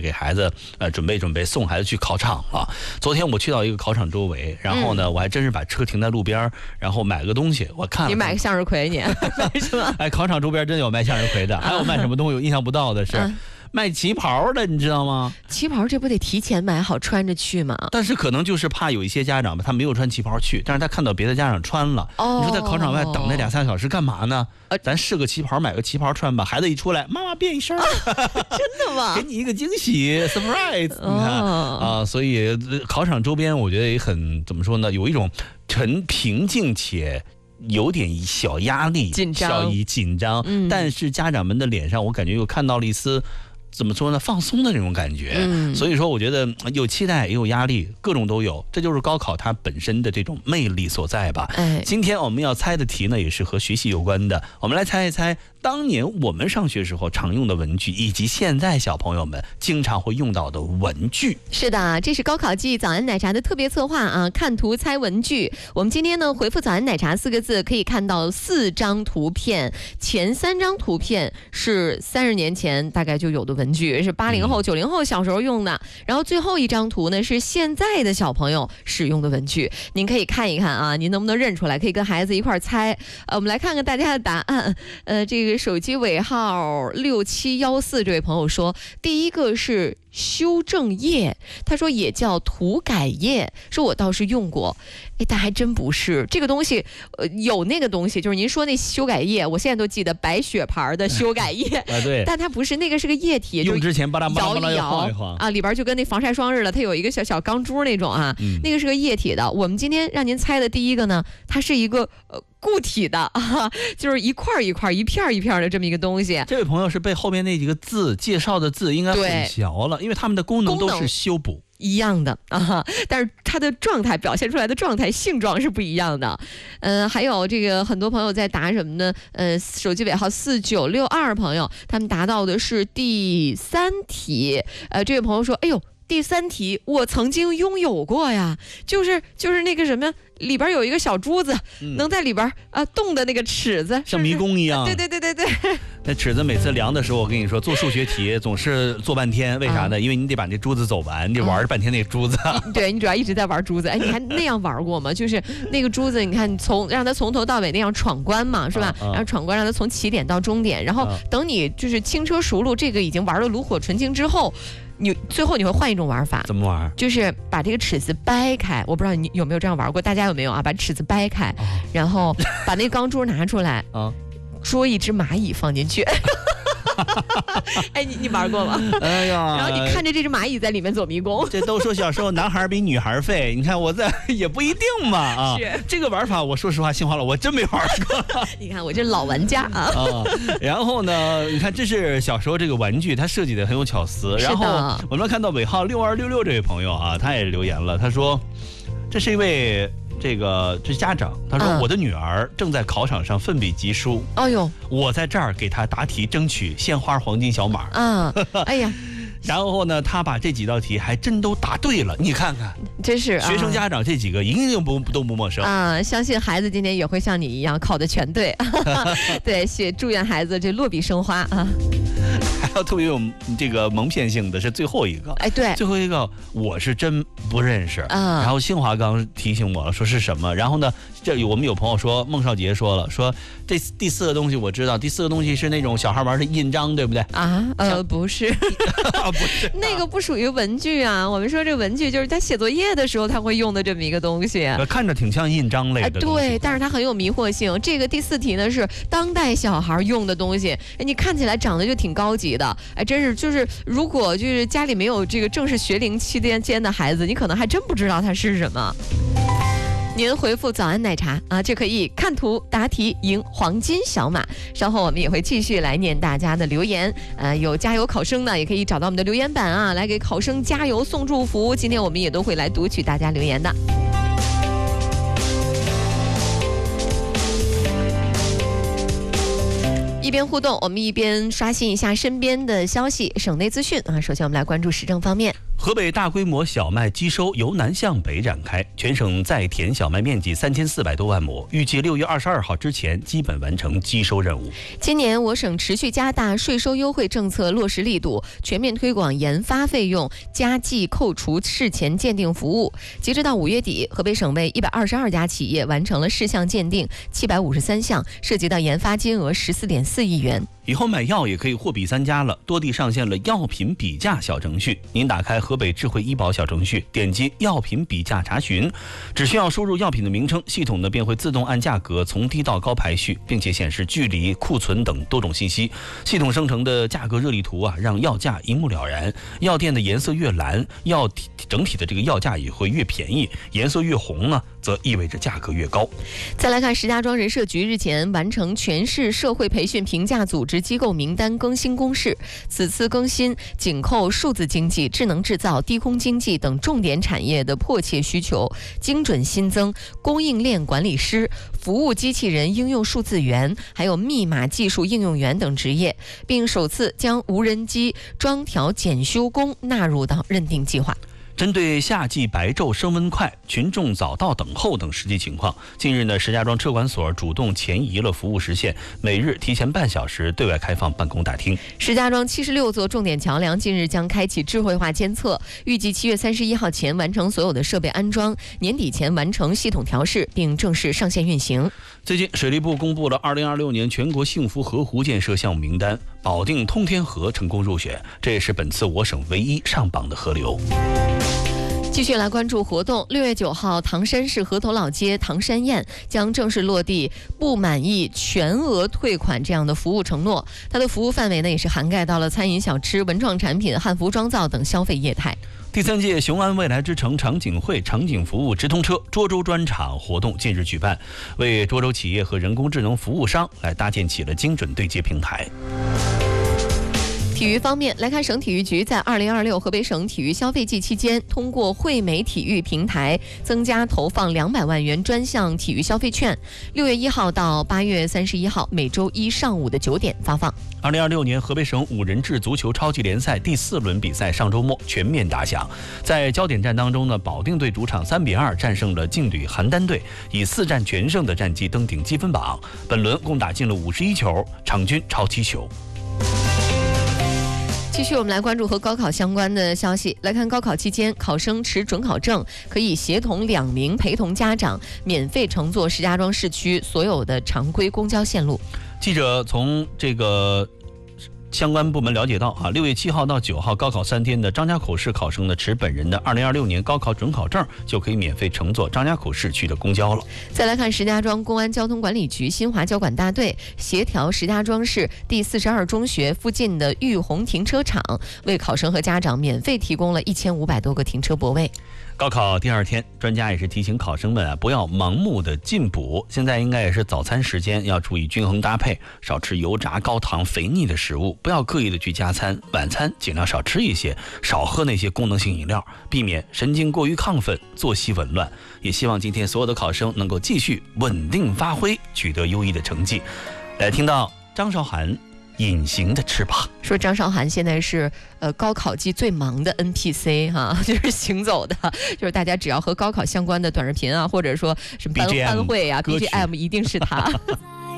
给孩子准备送孩子去考场了。昨天我去到一个考场周围，然后呢，我还真是把车停在路边，然后买个东西，我看了。 你买个向日葵，你买什么？ 哎，考场周边真有卖向日葵的，还有卖什么东西？我印象不到的是。卖旗袍的，你知道吗？ 旗袍这不得提前买好穿着去吗？ 但是可能就是怕有一些家长吧，他没有穿旗袍去，但是他看到别的家长穿了，你说在考场外等那2-3小时干嘛呢？咱试个旗袍，买个旗袍穿吧。孩子一出来，妈妈变一身真的吗？ 给你一个惊喜 surprise， 你看所以考场周边我觉得也很怎么说呢，有一种平静且有点小压力、紧张，但是家长们的脸上，我感觉又看到了一丝怎么说呢，放松的那种感觉。所以说我觉得有期待也有压力，各种都有，这就是高考它本身的这种魅力所在吧。今天我们要猜的题呢，也是和学习有关的。我们来猜一猜当年我们上学时候常用的文具，以及现在小朋友们经常会用到的文具。 是的，这是高考季早安奶茶的特别策划啊！看图猜文具。我们今天呢回复早安奶茶4个字，可以看到4张图片，前3张图片是30年前大概就有的文具，是80后、90后小时候用的。然后最后一张图呢是现在的小朋友使用的文具，您可以看一看啊，您能不能认出来？可以跟孩子一块猜。我们来看看大家的答案。这个手机尾号6714这位朋友说，第一个是修正液，他说也叫涂改液，说我倒是用过，但还真不是这个东西。有那个东西，就是您说那修改液，我现在都记得白雪牌的修改液对， 但它不是，那个是个液体， 用之前巴拉巴拉摇一晃啊，里边就跟那防晒霜似的，它有一个小钢珠那种啊，那个是个液体的。我们今天让您猜的第一个呢，它是一个固体的啊，就是一块一块、一片一片的这么一个东西。 这位朋友是被后面那几个字介绍的字应该混淆了，因为他们的功能都是修补一样的啊，但是它的状态表现出来的状态性状是不一样的。还有这个很多朋友在答什么呢？手机尾号4962朋友，他们答到的是第3题。这位朋友说，哎呦，第3题我曾经拥有过呀，就是那个什么，里边有一个小珠子，能在里边动的那个尺子， 像迷宫一样。 对。 那尺子每次量的时候，我跟你说，做数学题总是做半天，为啥呢？因为你得把那珠子走完，你得玩半天那个珠子。 对，你主要一直在玩珠子。你还那样玩过吗？就是那个珠子，你看让它从头到尾那样闯关嘛，是吧？然后闯关让它从起点到终点，然后等你就是轻车熟路，这个已经玩得炉火纯青之后。最后你会换一种玩法。 怎么玩？ 就是把这个尺子掰开，我不知道你有没有这样玩过，大家有没有啊？把尺子掰开，然后把那钢珠拿出来，捉一只蚂蚁放进去。你玩过吗？ 哎呀， 然后你看着这只蚂蚁在里面走迷宫。 这都说小时候男孩比女孩废，你看我也不一定嘛啊。 是这个玩法，我说实话，杏花老我真没玩过。 你看我这老玩家啊。 然后呢，你看这是小时候这个玩具，它设计的很有巧思。然后我们看到尾号6266这位朋友啊，他也留言了，他说这是一位。这是家长，他说我的女儿正在考场上奋笔疾书，我在这儿给她答题，争取鲜花黄金小马。 哎呀。 然后呢，他把这几道题还真都答对了，你看看， 真是学生家长这几个一定都不陌生啊！相信孩子今天也会像你一样考得全对。对，祝愿孩子这落笔生花啊！ 还有特别有这个蒙骗性的是最后一个， 对， 最后一个我是真不认识啊。然后新华刚提醒我了，说是什么？然后呢，我们有朋友说，孟少杰说了，说这第4个东西我知道，第4个东西是那种小孩玩的印章，对不对？ 不是。不是那个不属于文具啊，我们说这文具就是他写作业的时候他会用的这么一个东西， 看着挺像印章类的东西。 对，但是它很有迷惑性。这个第4题呢是当代小孩用的东西，你看起来长得就挺高级的，真是就是如果就是家里没有这个正是学龄期间的孩子，你可能还真不知道它是什么。您回复早安奶茶就可以看图答题赢黄金小马。稍后我们也会继续来念大家的留言，有加油考生呢，也可以找到我们的留言板来给考生加油送祝福。今天我们也都会来读取大家留言的。一边互动，我们一边刷新一下身边的消息、省内资讯首先我们来关注时政方面。 河北大规模小麦机收由南向北展开，全省在田小麦面积3400多万亩，预计6月22号之前基本完成机收任务。 今年我省持续加大税收优惠政策落实力度，全面推广研发费用加计扣除事前鉴定服务。截止到5月底，河北省为122家企业完成了事项鉴定753项，涉及到研发金额14.4亿元。 以后买药也可以货比三家了，多地上线了药品比价小程序。您打开河北智慧医保小程序，点击药品比价查询，只需要输入药品的名称，系统呢便会自动按价格从低到高排序，并且显示距离、库存等多种信息。系统生成的价格热力图啊，让药价一目了然。药店的颜色越蓝，整体的这个药价也会越便宜；颜色越红呢，则意味着价格越高。 再来看石家庄人社局日前完成全市社会培训评价组织机构名单更新公示，此次更新紧扣数字经济、智能制造、低空经济等重点产业的迫切需求，精准新增供应链管理师、服务机器人应用数字员，还有密码技术应用员等职业，并首次将无人机装调检修工纳入到认定计划。 针对夏季白昼升温快、群众早到等候等实际情况，近日呢，石家庄车管所主动前移了服务时限，每日提前半小时对外开放办公大厅。 石家庄76座重点桥梁近日将开启智慧化监测，预计7月31号前完成所有的设备安装，年底前完成系统调试，并正式上线运行。 最近，水利部公布了2026年全国幸福河湖建设项目名单，保定通天河成功入选，这也是本次我省唯一上榜的河流。 继续来关注活动，6月9号，唐山市河头老街唐山宴将正式落地不满意全额退款这样的服务承诺。它的服务范围呢，也是涵盖到了餐饮、小吃、文创产品、汉服妆造等消费业态。 第3届雄安未来之城场景会场景服务直通车涿州专场活动近日举办，为涿州企业和人工智能服务商来搭建起了精准对接平台。 体育方面来看，省体育局在2026河北省体育消费季期间，通过惠美体育平台增加投放200万元专项体育消费券，6月1号到8月31号每周一上午的9点发放。 2026年河北省5人制足球超级联赛第4轮比赛上周末全面打响，在焦点战当中呢，保定队主场3-2战胜了劲旅邯郸队，以4战全胜的战绩登顶积分榜。本轮共打进了51球，场均超7球。 继续我们来关注和高考相关的消息。来看高考期间，考生持准考证可以协同2名陪同家长免费乘坐石家庄市区所有的常规公交线路。 记者从这个相关部门了解到6月7号到9号高考3天的张家口市考生呢，持本人的2026年高考准考证就可以免费乘坐张家口市区的公交了。 再来看石家庄公安交通管理局新华交管大队协调石家庄市第42中学附近的玉红停车场，为考生和家长免费提供了1500多个停车泊位。 高考第2天，专家也是提醒考生们不要盲目的进补。现在应该也是早餐时间，要注意均衡搭配，少吃油炸、高糖、肥腻的食物，不要刻意的去加餐。晚餐尽量少吃一些，少喝那些功能性饮料，避免神经过于亢奋，作息紊乱。也希望今天所有的考生能够继续稳定发挥，取得优异的成绩。来听到张韶涵隐形的翅膀， 说张韶涵现在是高考季最忙的 NPC 哈，就是行走的，就是大家只要和高考相关的短视频啊，或者说什么班会啊 BGM 一定是他。